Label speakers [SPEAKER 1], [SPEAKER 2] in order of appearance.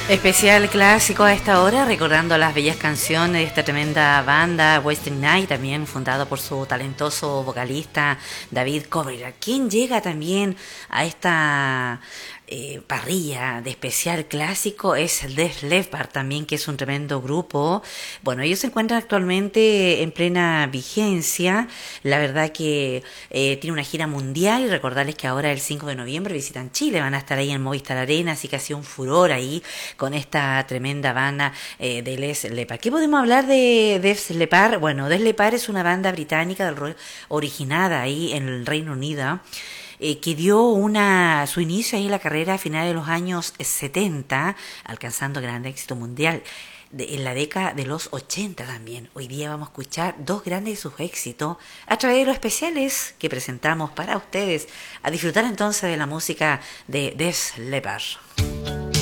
[SPEAKER 1] Especial clásico a esta hora, recordando las bellas canciones de esta tremenda banda, Wasting Night, también fundado por su talentoso vocalista David Coverdale, quien llega también a esta parrilla de especial clásico es Def Leppard también, que es un tremendo grupo. Bueno, ellos se encuentran actualmente en plena vigencia. La verdad que tiene una gira mundial, y recordarles que ahora el 5 de noviembre visitan Chile, van a estar ahí en Movistar Arena, así que ha sido un furor ahí con esta tremenda banda de Def Leppard. ¿Qué podemos hablar de Def Leppard? Bueno, Def Leppard es una banda británica del rock originada ahí en el Reino Unido, que dio su inicio ahí en la carrera a finales de los años 70, alcanzando gran éxito mundial en la década de los 80 también. Hoy día vamos a escuchar dos grandes de sus éxitos a través de los especiales que presentamos para ustedes, a disfrutar entonces de la música de Def Leppard.